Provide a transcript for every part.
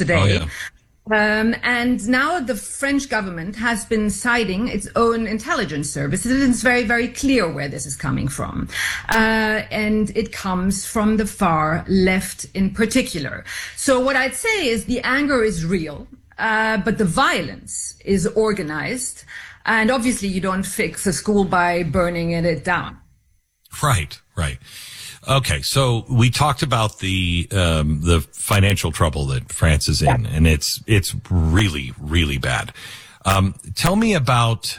today. Oh, yeah. And now the French government has been citing its own intelligence services. It's very, very clear where this is coming from. And it comes from the far left in particular. So what I'd say is the anger is real, but the violence is organized. And obviously you don't fix a school by burning it down. Right. Okay, so we talked about the financial trouble that France is in, and it's really, really bad. Tell me about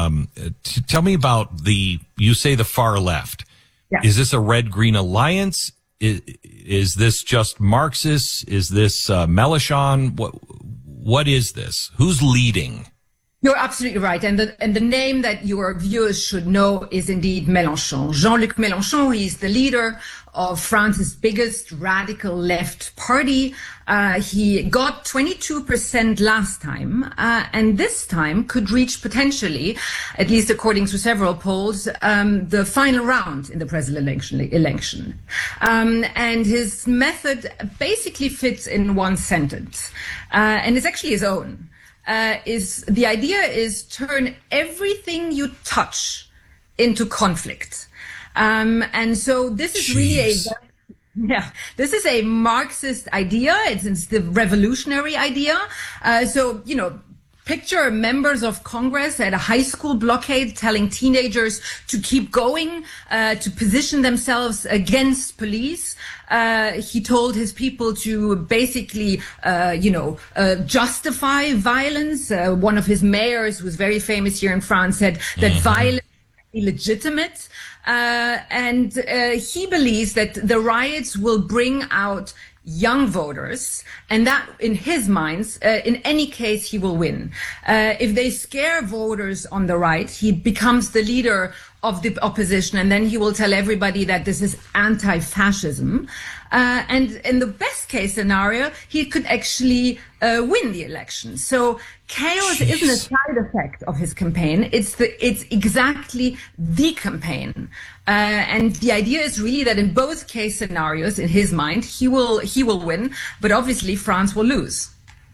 you say the far left. Yeah. Is this a red-green alliance? Is this just Marxist? Is this Mélenchon? What is this? Who's leading? You're absolutely right. And the name that your viewers should know is indeed Mélenchon. Jean-Luc Mélenchon, he's the leader of France's biggest radical left party. He got 22% last time, and this time could reach potentially, at least according to several polls, the final round in the presidential election. And his method basically fits in one sentence, and it's actually his own. The idea is turn everything you touch into conflict. And so this is really this is a Marxist idea. It's the revolutionary idea. Picture members of Congress at a high school blockade telling teenagers to keep going, to position themselves against police. He told his people to basically, justify violence. One of his mayors, who's very famous here in France, said that violence is illegitimate. And he believes that the riots will bring out young voters, and that, in his minds, in any case, he will win. If they scare voters on the right, he becomes the leader of the opposition, and then he will tell everybody that this is anti-fascism. And in the best case scenario, he could actually win the election. So chaos isn't a side effect of his campaign. It's exactly the campaign. And the idea is really that in both case scenarios, in his mind, he will win, but obviously France will lose.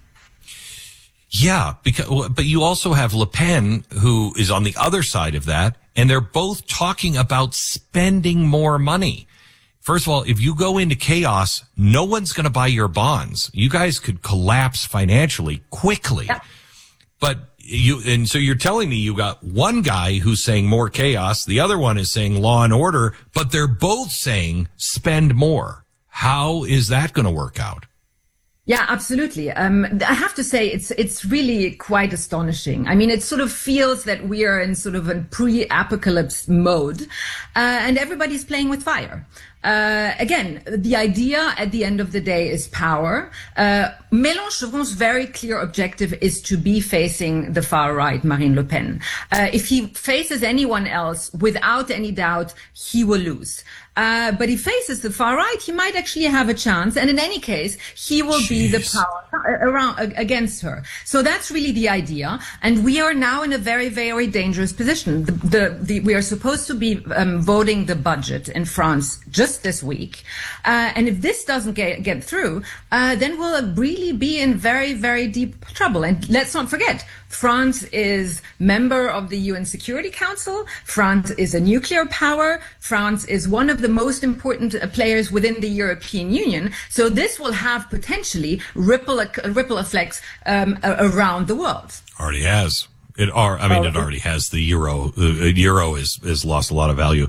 Yeah, but you also have Le Pen, who is on the other side of that, and they're both talking about spending more money. First of all, if you go into chaos, no one's going to buy your bonds. You guys could collapse financially quickly. Yeah. So you're telling me you got one guy who's saying more chaos, the other one is saying law and order, but they're both saying spend more. How is that going to work out? Yeah, absolutely. I have to say it's really quite astonishing. I mean, it sort of feels that we are in sort of a pre-apocalypse mode, and everybody's playing with fire. Again, the idea at the end of the day is power. Mélenchon's very clear objective is to be facing the far right, Marine Le Pen. If he faces anyone else, without any doubt, he will lose. But he faces the far right, he might actually have a chance. And in any case, he will be the power against her. So that's really the idea. And we are now in a very, very dangerous position. We are supposed to be voting the budget in France just this week. And if this doesn't get through, then we'll really be in very, very deep trouble. And let's not forget, France is member of the UN Security Council. France is a nuclear power. France is one of the most important players within the European Union. So this will have potentially ripple effects around the world. Already has. It already has. The euro has lost a lot of value.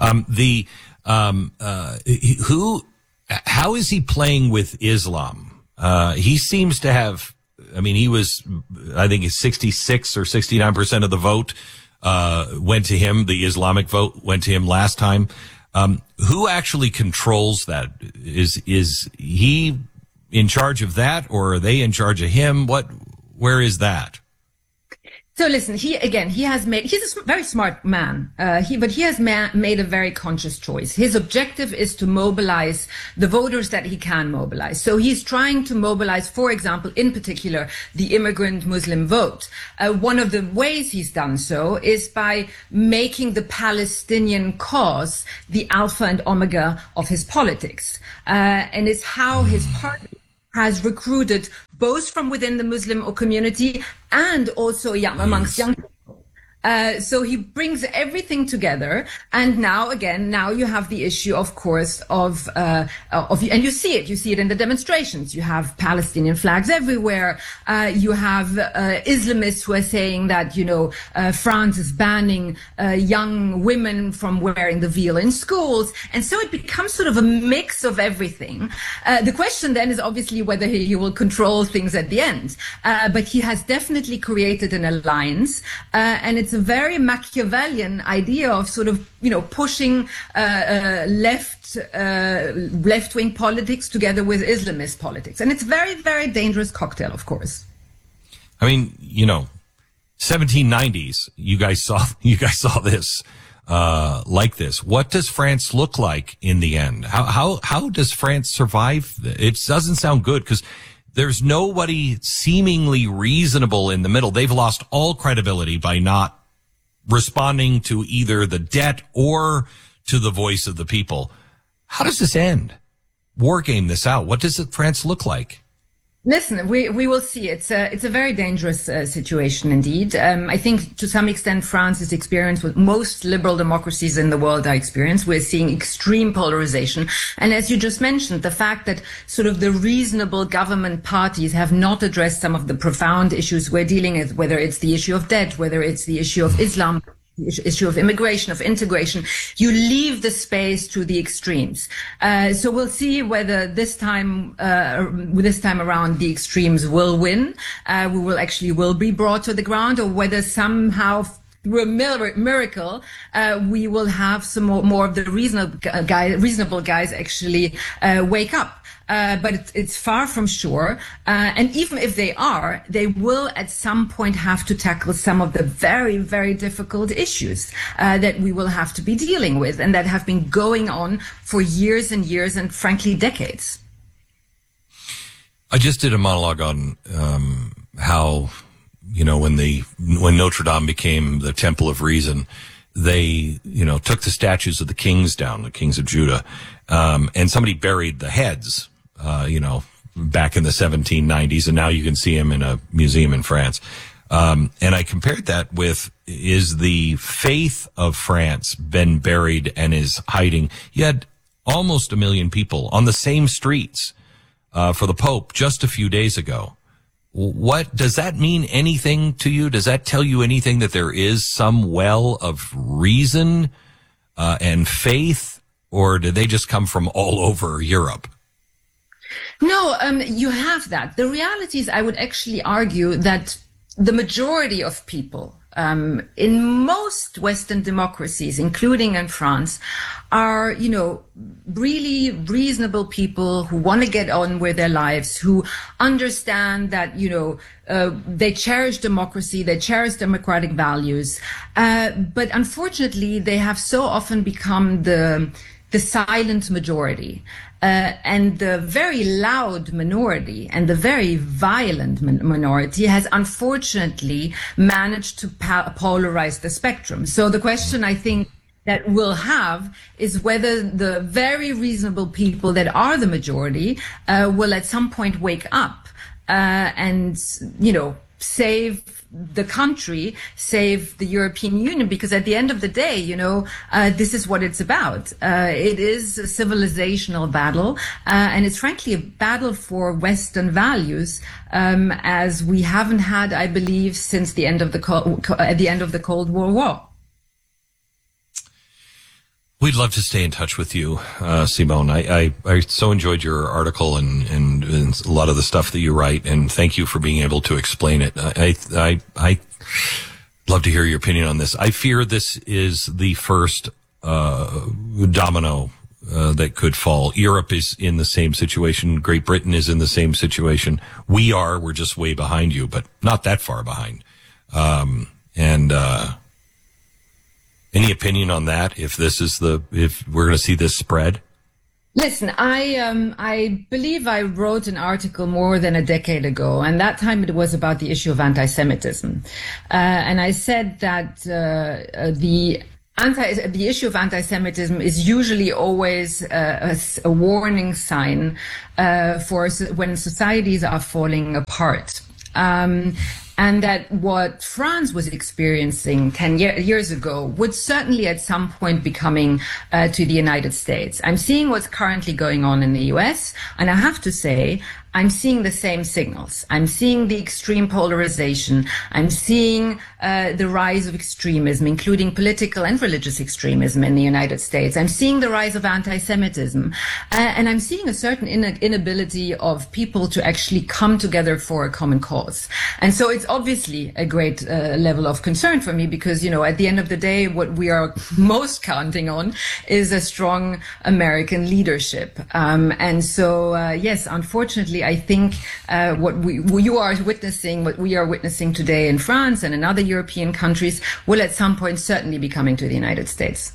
How is he playing with Islam? He seems to have. I mean, I think 66 or 69% of the vote went to him. The Islamic vote went to him last time. Who actually controls that? Is he in charge of that, or are they in charge of him? Where is that? So listen, he's a very smart man, but he has made a very conscious choice. His objective is to mobilize the voters that he can mobilize. So he's trying to mobilize, for example, in particular, the immigrant Muslim vote. One of the ways he's done so is by making the Palestinian cause the alpha and omega of his politics. And it's how his party has recruited both from within the Muslim community and also amongst young people. So he brings everything together, and now you have the issue, of course, of and you see it in the demonstrations. You have Palestinian flags everywhere. You have Islamists who are saying that France is banning young women from wearing the veil in schools, and so it becomes sort of a mix of everything. The question then is obviously whether he will control things at the end, but he has definitely created an alliance, and it's a very Machiavellian idea of sort of, pushing left-wing politics together with Islamist politics. And it's a very, very dangerous cocktail, of course. I mean, 1790s, you guys saw this, like this. What does France look like in the end? How does France survive? It doesn't sound good because there's nobody seemingly reasonable in the middle. They've lost all credibility by not responding to either the debt or to the voice of the people. How does this end? War game this out. What does France look like? Listen, we will see. It's a very dangerous situation indeed. I think to some extent France's experience with most liberal democracies in the world are experienced. We're seeing extreme polarization. And as you just mentioned, the fact that sort of the reasonable government parties have not addressed some of the profound issues we're dealing with, whether it's the issue of debt, whether it's the issue of Islam, the issue of immigration, of integration, you leave the space to the extremes. So we'll see whether this time around the extremes will win. Will be brought to the ground, or whether somehow through a miracle, we will have some more of the reasonable guys actually wake up. But it's far from sure. And even if they are, they will at some point have to tackle some of the very, very difficult issues that we will have to be dealing with and that have been going on for years and years and frankly decades. I just did a monologue on how, when Notre Dame became the Temple of Reason, they, took the statues of the kings down, the kings of Judah, and somebody buried the heads, back in the 1790s, and now you can see them in a museum in France. And I compared that with, is the faith of France been buried and is hiding? You had almost 1 million people on the same streets for the Pope just a few days ago. What does that mean? Anything to you? Does that tell you anything that there is some well of reason and faith, or did they just come from all over Europe? No, you have that. The reality is, I would actually argue that the majority of people in most Western democracies, including in France, are, really reasonable people who want to get on with their lives, who understand that, they cherish democracy, they cherish democratic values. But unfortunately, they have so often become the silent majority. And the very loud minority and the very violent minority has unfortunately managed to polarize the spectrum. So the question I think that we'll have is whether the very reasonable people that are the majority will at some point wake up and, save the country, save the European Union, because at the end of the day, this is what it's about. It is a civilizational battle, and it's frankly a battle for Western values, as we haven't had, I believe, since the end of the Cold War. We'd love to stay in touch with you, Simone. I so enjoyed your article and a lot of the stuff that you write, and thank you for being able to explain it. I love to hear your opinion on this. I fear this is the first domino that could fall. Europe is in the same situation. Great Britain is in the same situation. We're just way behind you, but not that far behind. Any opinion on that? If we're going to see this spread? Listen, I believe I wrote an article more than a decade ago, and that time it was about the issue of anti-Semitism. And I said that the The issue of anti-Semitism is usually always a warning sign for when societies are falling apart. And that what France was experiencing 10 years ago would certainly at some point be coming to the United States. I'm seeing what's currently going on in the US, and I have to say, I'm seeing the same signals. I'm seeing the extreme polarization. I'm seeing the rise of extremism, including political and religious extremism in the United States. I'm seeing the rise of anti-Semitism. And I'm seeing a certain inability of people to actually come together for a common cause. And so it's obviously a great level of concern for me because, you know, at the end of the day, what we are most counting on is a strong American leadership. And so, yes, unfortunately, I think what you are witnessing, what we are witnessing today in France and in other European countries will at some point certainly be coming to the United States.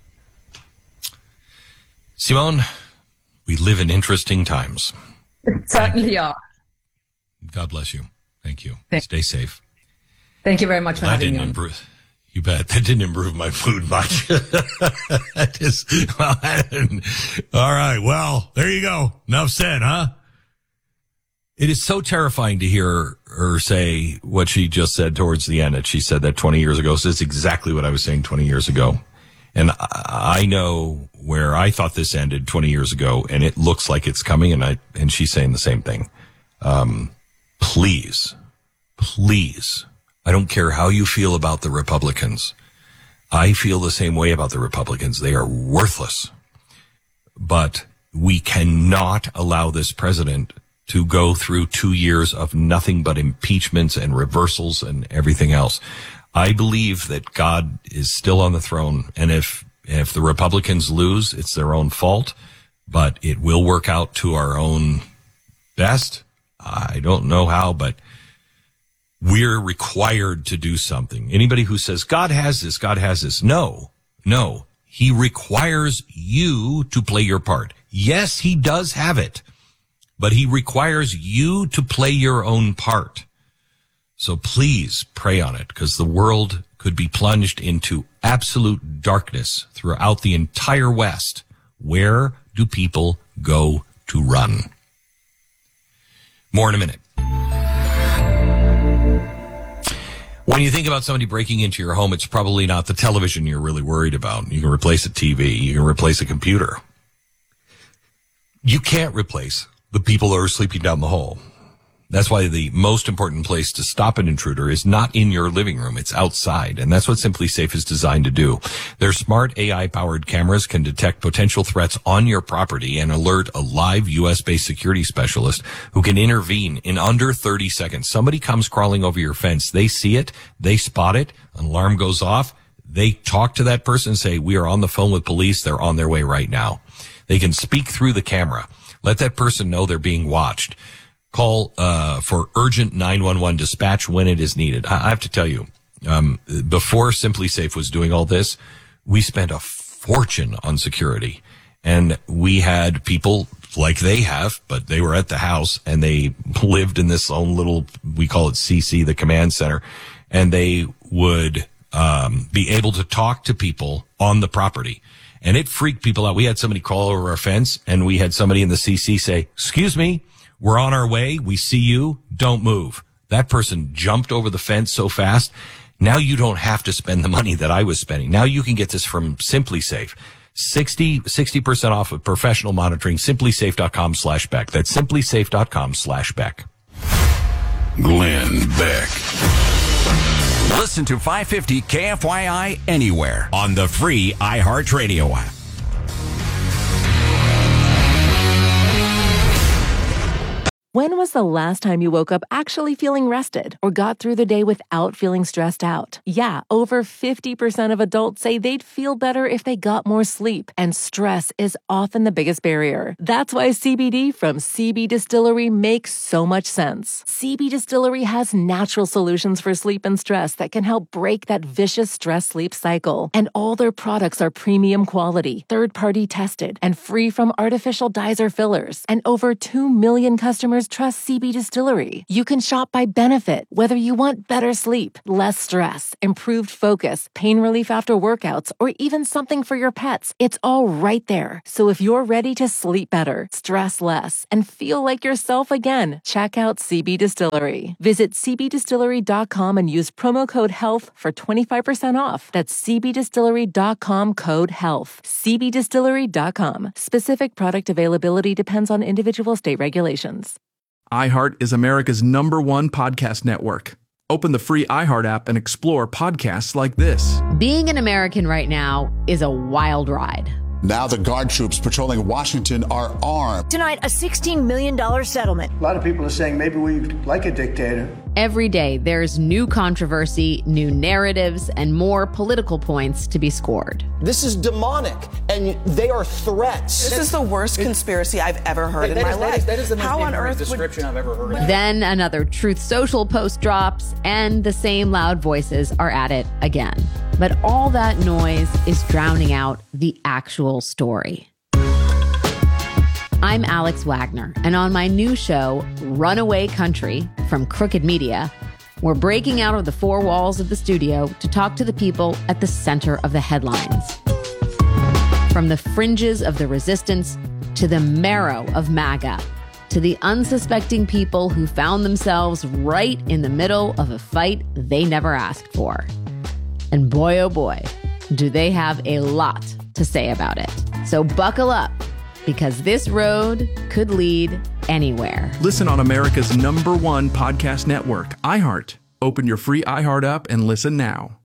Simone, we live in interesting times. Certainly are. God bless you. Thank you. Thanks. Stay safe. Thank you very much for having me on. You bet. That didn't improve my mood much. All right. Well, there you go. Enough said, huh? It is so terrifying to hear her say what she just said towards the end. That she said that 20 years ago. So it's exactly what I was saying 20 years ago. And I know where I thought this ended 20 years ago, and it looks like it's coming. And she's saying the same thing. Please, I don't care how you feel about the Republicans. I feel the same way about the Republicans. They are worthless. But we cannot allow this president to go through 2 years of nothing but impeachments and reversals and everything else. I believe that God is still on the throne. And if the Republicans lose, it's their own fault, but it will work out to our own best. I don't know how, but we're required to do something. Anybody who says, God has this. No. He requires you to play your part. Yes, he does have it, but he requires you to play your own part. So please pray on it, because the world could be plunged into absolute darkness throughout the entire West. Where do people go to run? More in a minute. When you think about somebody breaking into your home, it's probably not the television you're really worried about. You can replace a TV. You can replace a computer. You can't replace the people that are sleeping down the hall. That's why the most important place to stop an intruder is not in your living room. It's outside. And that's what SimpliSafe is designed to do. Their smart AI-powered cameras can detect potential threats on your property and alert a live US-based security specialist who can intervene in under 30 seconds. Somebody comes crawling over your fence. They see it. They spot it. An alarm goes off. They talk to that person and say, we are on the phone with police. They're on their way right now. They can speak through the camera. Let that person know they're being watched. Call for urgent 911 dispatch when it is needed. I have to tell you, before SimpliSafe was doing all this, we spent a fortune on security. And we had people like they have, but they were at the house and they lived in this own little, we call it CC, the command center. And they would be able to talk to people on the property. And it freaked people out. We had somebody crawl over our fence and we had somebody in the CC say, excuse me, we're on our way. We see you. Don't move. That person jumped over the fence so fast. Now you don't have to spend the money that I was spending. Now you can get this from SimpliSafe. 60% off of professional monitoring. SimpliSafe.com/Beck. That's SimpliSafe.com/Beck. Glenn Beck. Listen to 550 KFYI anywhere on the free iHeartRadio app. When was the last time you woke up actually feeling rested or got through the day without feeling stressed out? Yeah, over 50% of adults say they'd feel better if they got more sleep, and stress is often the biggest barrier. That's why CBD from CB Distillery makes so much sense. CB Distillery has natural solutions for sleep and stress that can help break that vicious stress-sleep cycle. And all their products are premium quality, third-party tested, and free from artificial dyes or fillers. And over 2 million customers customers trust CB Distillery. You can shop by benefit, whether you want better sleep, less stress, improved focus, pain relief after workouts, or even something for your pets. It's all right there. So if you're ready to sleep better, stress less, and feel like yourself again, check out CB Distillery. Visit cbdistillery.com and use promo code HEALTH for 25% off. That's cbdistillery.com, code HEALTH. cbdistillery.com. Specific product availability depends on individual state regulations. iHeart is America's #1 podcast network. Open the free iHeart app and explore podcasts like this. Being an American right now is a wild ride. Now the guard troops patrolling Washington are armed. Tonight, a $16 million settlement. A lot of people are saying maybe we like a dictator. Every day, there's new controversy, new narratives, and more political points to be scored. This is demonic, and they are threats. This is the worst conspiracy I've ever heard in my life. That is the most ignorant description I've ever heard. Then another Truth Social post drops, and the same loud voices are at it again. But all that noise is drowning out the actual story. I'm Alex Wagner, and on my new show, Runaway Country, from Crooked Media, we're breaking out of the four walls of the studio to talk to the people at the center of the headlines. From the fringes of the resistance to the marrow of MAGA, to the unsuspecting people who found themselves right in the middle of a fight they never asked for. And boy, oh boy, do they have a lot to say about it. So buckle up, because this road could lead anywhere. Listen on America's #1 podcast network, iHeart. Open your free iHeart app and listen now.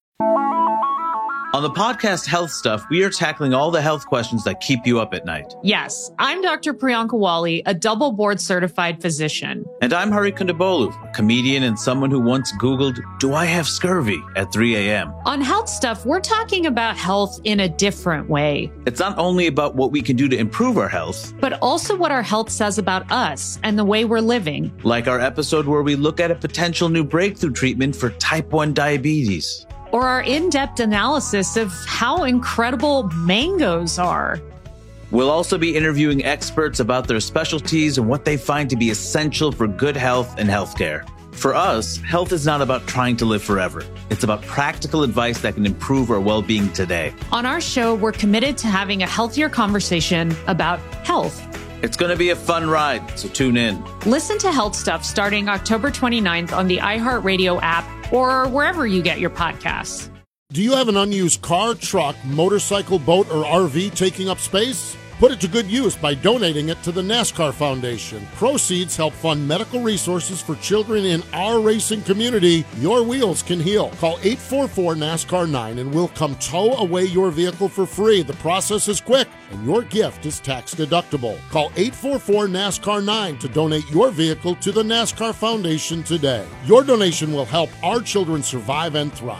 On the podcast Health Stuff, we are tackling all the health questions that keep you up at night. Yes, I'm Dr. Priyanka Wali, a double board certified physician. And I'm Hari Kondabolu, a comedian and someone who once Googled, "Do I have scurvy?" at 3 a.m. On Health Stuff, we're talking about health in a different way. It's not only about what we can do to improve our health, but also what our health says about us and the way we're living. Like our episode where we look at a potential new breakthrough treatment for type 1 diabetes. Or our in-depth analysis of how incredible mangoes are. We'll also be interviewing experts about their specialties and what they find to be essential for good health and healthcare. For us, health is not about trying to live forever. It's about practical advice that can improve our well-being today. On our show, we're committed to having a healthier conversation about health. It's going to be a fun ride, so tune in. Listen to Health Stuff starting October 29th on the iHeartRadio app or wherever you get your podcasts. Do you have an unused car, truck, motorcycle, boat, or RV taking up space? Put it to good use by donating it to the NASCAR Foundation. Proceeds help fund medical resources for children in our racing community. Your wheels can heal. Call 844-NASCAR-9 and we'll come tow away your vehicle for free. The process is quick and your gift is tax deductible. Call 844-NASCAR-9 to donate your vehicle to the NASCAR Foundation today. Your donation will help our children survive and thrive.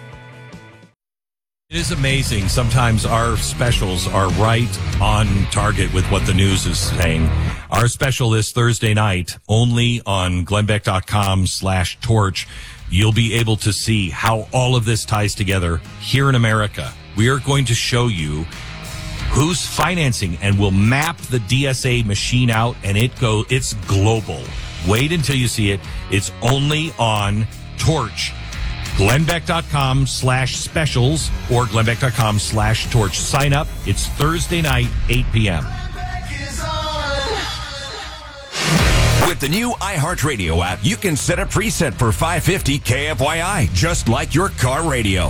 It is amazing. Sometimes our specials are right on target with what the news is saying. Our special this Thursday night, only on glennbeck.com/torch, you'll be able to see how all of this ties together here in America. We are going to show you who's financing, and we'll map the DSA machine out, and it's global. Wait until you see it. It's only on Torch. glennbeck.com/specials or glennbeck.com/torch. Sign up. It's Thursday night, 8 p.m. With the new iHeartRadio app, you can set a preset for 550 KFYI, just like your car radio.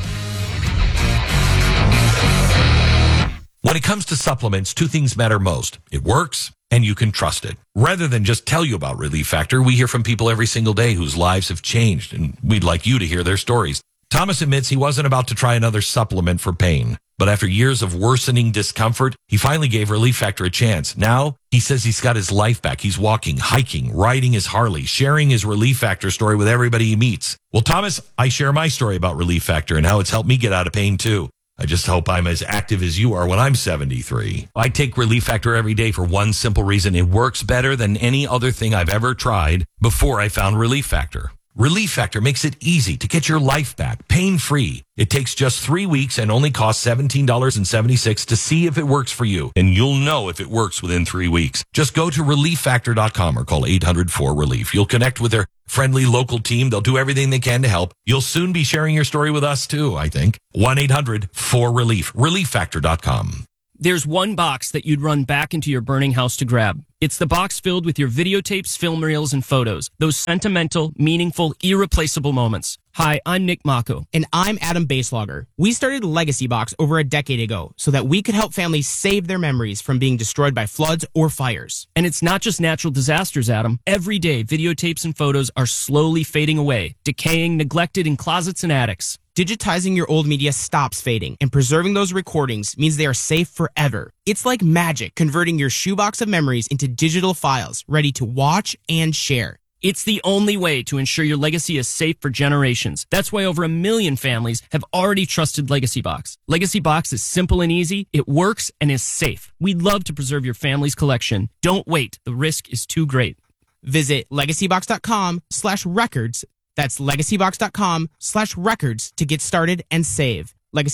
When it comes to supplements, two things matter most. It works, and you can trust it. Rather than just tell you about Relief Factor, we hear from people every single day whose lives have changed, and we'd like you to hear their stories. Thomas admits he wasn't about to try another supplement for pain, but after years of worsening discomfort, he finally gave Relief Factor a chance. Now, he says he's got his life back. He's walking, hiking, riding his Harley, sharing his Relief Factor story with everybody he meets. Well, Thomas, I share my story about Relief Factor and how it's helped me get out of pain, too. I just hope I'm as active as you are when I'm 73. I take Relief Factor every day for one simple reason. It works better than any other thing I've ever tried before I found Relief Factor. Relief Factor makes it easy to get your life back, pain-free. It takes just 3 weeks and only costs $17.76 to see if it works for you. And you'll know if it works within 3 weeks. Just go to ReliefFactor.com or call 800-4RELIEF. You'll connect with their friendly local team. They'll do everything they can to help. You'll soon be sharing your story with us too, I think. 1-800-4RELIEF. ReliefFactor.com. There's one box that you'd run back into your burning house to grab. It's the box filled with your videotapes, film reels, and photos. Those sentimental, meaningful, irreplaceable moments. Hi, I'm Nick Mako. And I'm Adam Baselogger. We started Legacy Box over a decade ago so that we could help families save their memories from being destroyed by floods or fires. And it's not just natural disasters, Adam. Every day, videotapes and photos are slowly fading away, decaying, neglected in closets and attics. Digitizing your old media stops fading, and preserving those recordings means they are safe forever. It's like magic, converting your shoebox of memories into digital files, ready to watch and share. It's the only way to ensure your legacy is safe for generations. That's why over 1 million families have already trusted Legacy Box. Legacy Box is simple and easy, it works, and is safe. We'd love to preserve your family's collection. Don't wait. The risk is too great. Visit legacybox.com/records. That's legacybox.com/records to get started and save.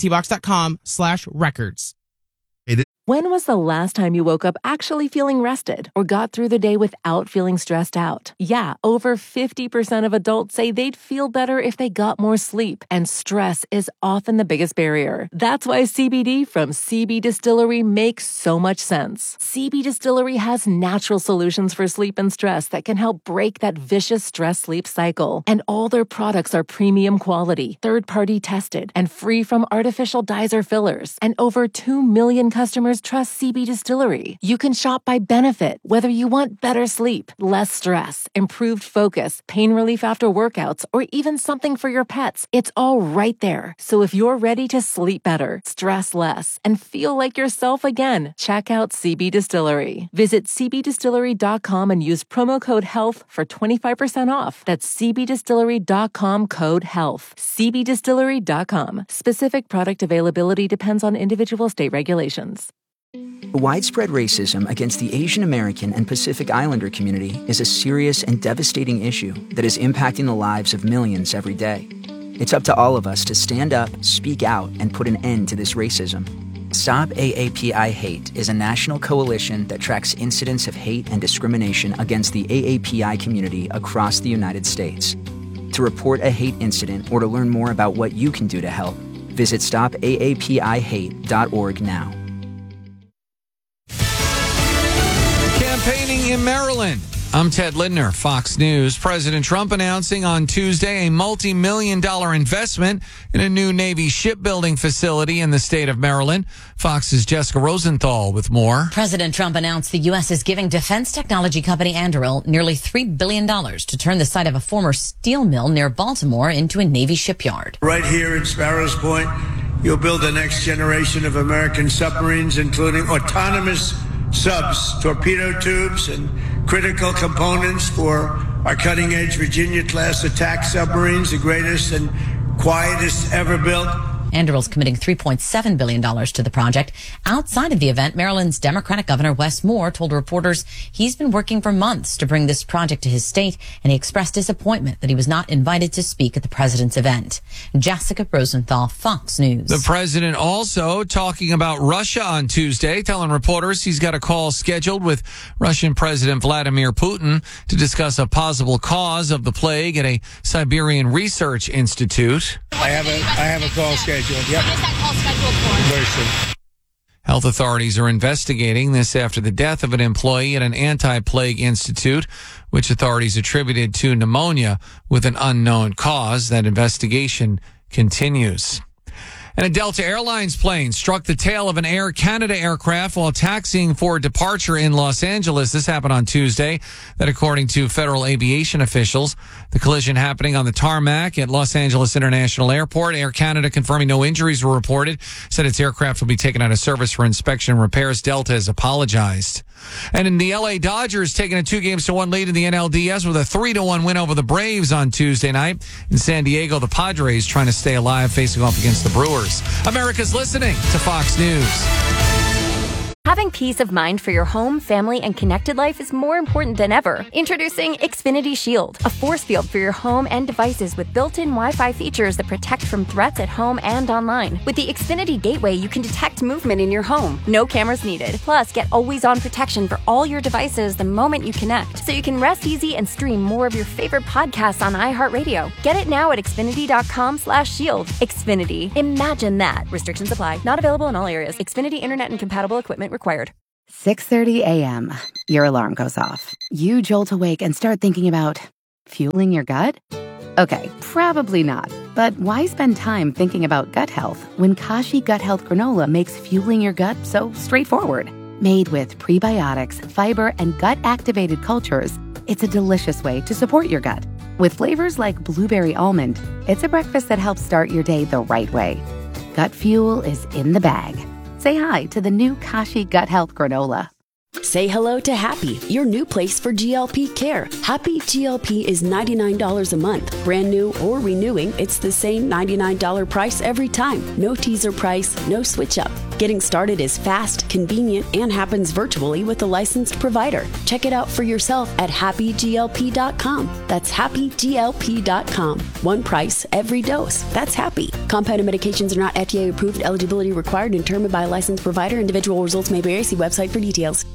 legacybox.com/records. When was the last time you woke up actually feeling rested or got through the day without feeling stressed out? Yeah, over 50% of adults say they'd feel better if they got more sleep, and stress is often the biggest barrier. That's why CBD from CB Distillery makes so much sense. CB Distillery has natural solutions for sleep and stress that can help break that vicious stress-sleep cycle. And all their products are premium quality, third-party tested, and free from artificial dyes or fillers. And over 2 million customers trust CB Distillery. You can shop by benefit, whether you want better sleep, less stress, improved focus, pain relief after workouts, or even something for your pets. It's all right there. So if you're ready to sleep better, stress less, and feel like yourself again, check out CB Distillery. Visit cbdistillery.com and use promo code HEALTH for 25% off. That's cbdistillery.com code HEALTH. cbdistillery.com. Specific product availability depends on individual state regulations. Widespread racism against the Asian American and Pacific Islander community is a serious and devastating issue that is impacting the lives of millions every day. It's up to all of us to stand up, speak out, and put an end to this racism. Stop AAPI Hate is a national coalition that tracks incidents of hate and discrimination against the AAPI community across the United States. To report a hate incident or to learn more about what you can do to help, visit stopaapihate.org now. Campaigning in Maryland. I'm Ted Lindner, Fox News. President Trump announcing on Tuesday a multi-million-dollar investment in a new Navy shipbuilding facility in the state of Maryland. Fox's Jessica Rosenthal with more. President Trump announced the U.S. is giving defense technology company Anduril nearly $3 billion to turn the site of a former steel mill near Baltimore into a Navy shipyard. Right here in Sparrows Point, you'll build the next generation of American submarines, including autonomous subs, torpedo tubes, and critical components for our cutting-edge Virginia-class attack submarines, the greatest and quietest ever built. Anduril's committing $3.7 billion to the project. Outside of the event, Maryland's Democratic Governor Wes Moore told reporters he's been working for months to bring this project to his state, and he expressed disappointment that he was not invited to speak at the president's event. Jessica Rosenthal, Fox News. The president also talking about Russia on Tuesday, telling reporters he's got a call scheduled with Russian President Vladimir Putin to discuss a possible cause of the plague at a Siberian research institute. I have a call scheduled. Yep. When is that call scheduled for? Very soon. Health authorities are investigating this after the death of an employee at an anti-plague institute, which authorities attributed to pneumonia with an unknown cause. That investigation continues. And a Delta Airlines plane struck the tail of an Air Canada aircraft while taxiing for departure in Los Angeles. This happened on Tuesday. That according to federal aviation officials. The collision happening on the tarmac at Los Angeles International Airport. Air Canada confirming no injuries were reported. Said its aircraft will be taken out of service for inspection and repairs. Delta has apologized. And in the LA Dodgers taking a 2-1 lead in the NLDS with a 3-1 win over the Braves on Tuesday night. In San Diego, the Padres trying to stay alive, facing off against the Brewers. America's listening to Fox News. Having peace of mind for your home, family, and connected life is more important than ever. Introducing Xfinity Shield, a force field for your home and devices with built-in Wi-Fi features that protect from threats at home and online. With the Xfinity Gateway, you can detect movement in your home. No cameras needed. Plus, get always-on protection for all your devices the moment you connect, so you can rest easy and stream more of your favorite podcasts on iHeartRadio. Get it now at Xfinity.com/shield. Xfinity. Imagine that. Restrictions apply. Not available in all areas. Xfinity Internet and compatible equipment required. 6:30 a.m. Your alarm goes off. You jolt awake and start thinking about fueling your gut? Okay, probably not. But why spend time thinking about gut health when Kashi Gut Health Granola makes fueling your gut so straightforward? Made with prebiotics, fiber, and gut-activated cultures, it's a delicious way to support your gut. With flavors like blueberry almond, it's a breakfast that helps start your day the right way. Gut fuel is in the bag. Say hi to the new Kashi Gut Health Granola. Say hello to Happy, your new place for GLP care. Happy GLP is $99 a month. Brand new or renewing, it's the same $99 price every time. No teaser price, no switch up. Getting started is fast, convenient, and happens virtually with a licensed provider. Check it out for yourself at happyglp.com. That's happyglp.com. One price, every dose. That's Happy. Compounded medications are not FDA approved. Eligibility required and determined by a licensed provider. Individual results may vary. See website for details.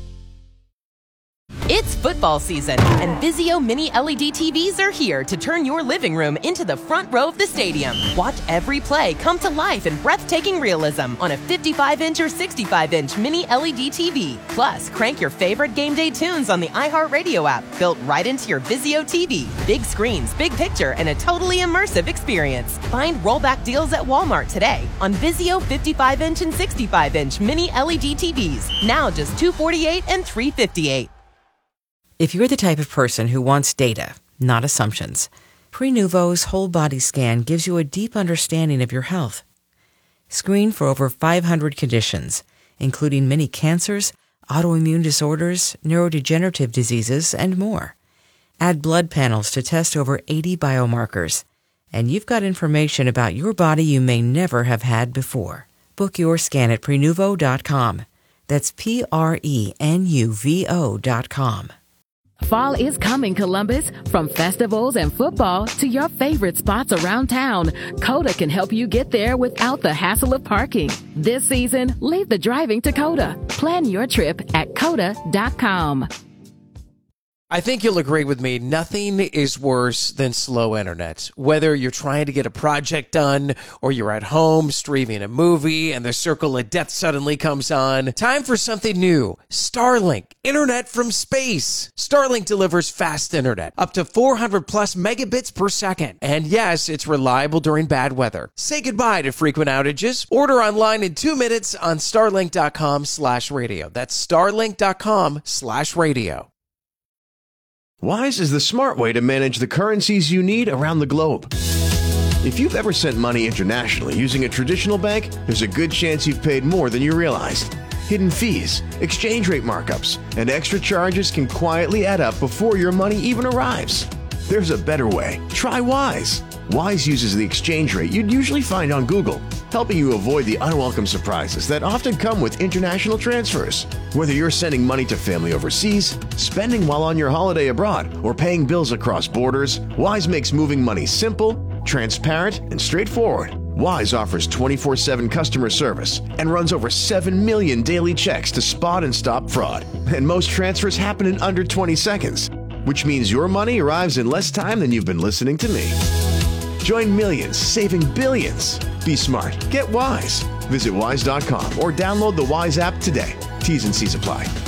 It's football season, and Vizio Mini LED TVs are here to turn your living room into the front row of the stadium. Watch every play come to life in breathtaking realism on a 55-inch or 65-inch Mini LED TV. Plus, crank your favorite game day tunes on the iHeartRadio app, built right into your Vizio TV. Big screens, big picture, and a totally immersive experience. Find rollback deals at Walmart today on Vizio 55-inch and 65-inch Mini LED TVs. Now just $248 and $358. If you're the type of person who wants data, not assumptions, Prenuvo's whole body scan gives you a deep understanding of your health. Screen for over 500 conditions, including many cancers, autoimmune disorders, neurodegenerative diseases, and more. Add blood panels to test over 80 biomarkers, and you've got information about your body you may never have had before. Book your scan at Prenuvo.com. That's Prenuvo.com. Fall is coming, Columbus. From festivals and football to your favorite spots around town, Coda can help you get there without the hassle of parking. This season, leave the driving to Coda. Plan your trip at Coda.com. I think you'll agree with me, nothing is worse than slow internet. Whether you're trying to get a project done or you're at home streaming a movie and the circle of death suddenly comes on, time for something new. Starlink, internet from space. Starlink delivers fast internet, up to 400 plus megabits per second. And yes, it's reliable during bad weather. Say goodbye to frequent outages. Order online in 2 minutes on starlink.com/radio. That's starlink.com/radio. Wise is the smart way to manage the currencies you need around the globe. If you've ever sent money internationally using a traditional bank, there's a good chance you've paid more than you realized. Hidden fees, exchange rate markups, and extra charges can quietly add up before your money even arrives. There's a better way. Try Wise. Wise uses the exchange rate you'd usually find on Google, helping you avoid the unwelcome surprises that often come with international transfers. Whether you're sending money to family overseas, spending while on your holiday abroad, or paying bills across borders, Wise makes moving money simple, transparent, and straightforward. Wise offers 24/7 customer service and runs over 7 million daily checks to spot and stop fraud. And most transfers happen in under 20 seconds, which means your money arrives in less time than you've been listening to me. Join millions, saving billions. Be smart. Get Wise. Visit wise.com or download the Wise app today. T's and C's apply.